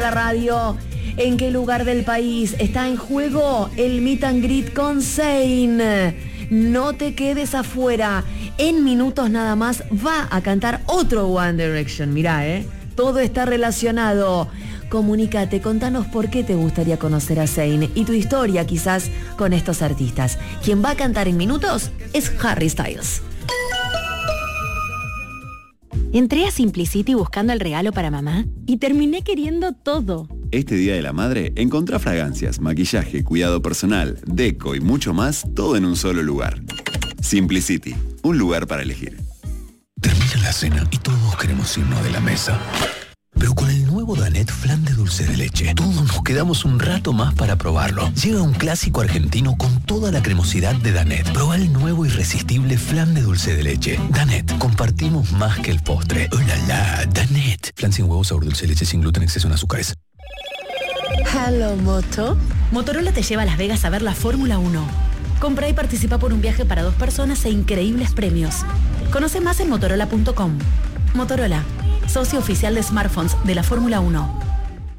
La radio. ¿En qué lugar del país está en juego el meet and greet con Zayn? No te quedes afuera. En minutos nada más va a cantar otro One Direction. Mirá, todo está relacionado. Comunícate, contanos por qué te gustaría conocer a Zayn y tu historia quizás con estos artistas. Quien va a cantar en minutos es Harry Styles. Entré a Simplicity buscando el regalo para mamá y terminé queriendo todo. Este Día de la Madre, encontrá fragancias, maquillaje, cuidado personal, deco y mucho más, todo en un solo lugar. Simplicity, un lugar para elegir. Termina la cena y todos queremos irnos de la mesa. Pero con el nuevo Danette Flan de dulce de leche, todos nos quedamos un rato más para probarlo. Llega un clásico argentino con toda la cremosidad de Danette. Probá el nuevo irresistible flan de dulce de leche. Danette, compartimos más que el postre. ¡Oh, la, la! Danette. Flan sin huevo, sabor dulce de leche, sin gluten, exceso en azúcares. Hello, Moto. Motorola te lleva a Las Vegas a ver la Fórmula 1. Compra y participa por un viaje para 2 personas e increíbles premios. Conoce más en motorola.com. Motorola, socio oficial de smartphones de la Fórmula 1.